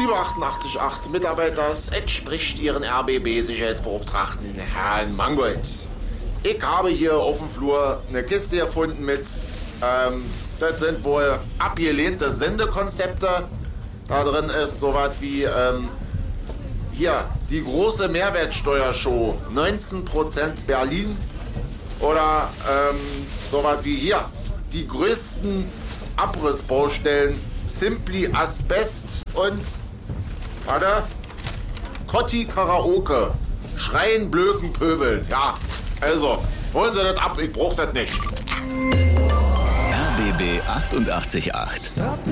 Liebe 88.8 Mitarbeiter, es spricht Ihren RBB-Sicherheitsbeauftragten Herrn Mangold. Ich habe hier auf dem Flur eine Kiste gefunden mit, das sind wohl abgelehnte Sendekonzepte. Da drin ist sowas wie, hier, die große Mehrwertsteuershow, 19% Berlin. Oder sowas wie hier, die größten Abrissbaustellen, Simply Asbest und, Kotti Karaoke, Schreien, Blöken, Pöbeln. Ja, also, holen Sie das ab, ich brauch das nicht. RBB 88.8.